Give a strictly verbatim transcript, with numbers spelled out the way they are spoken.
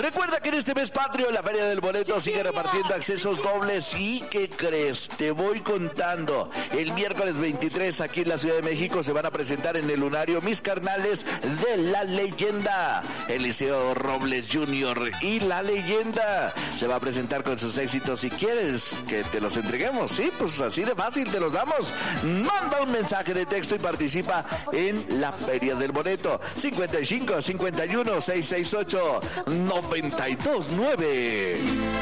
Recuerda que en este mes patrio la Feria del Boleto sigue repartiendo accesos dobles. ¿Y qué crees? Te voy contando. El miércoles veintitrés aquí en la Ciudad de México se van a presentar en el Lunario mis carnales de La Leyenda. Eliseo Robles junior y La Leyenda se va a presentar con sus éxitos. Si quieres que te los entreguemos, sí, pues así de fácil te los damos. Manda un mensaje de texto y participa en la Feria del Boleto. cincuenta y cinco, cincuenta y uno, seiscientos sesenta y ocho, noventa y dos nueve.